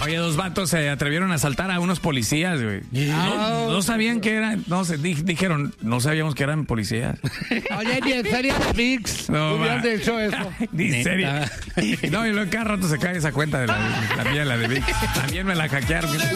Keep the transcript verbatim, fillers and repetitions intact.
Oye, dos vatos se atrevieron a asaltar a unos policías, güey. No, no sabían que eran, no se di- dijeron, no sabíamos que eran policías. Oye, ni en serie de VIX No, hubieran ma. dicho eso. Ni Neta. serio. No, y luego cada rato se cae esa cuenta de la, la mía, la de Vic. También me la hackearon.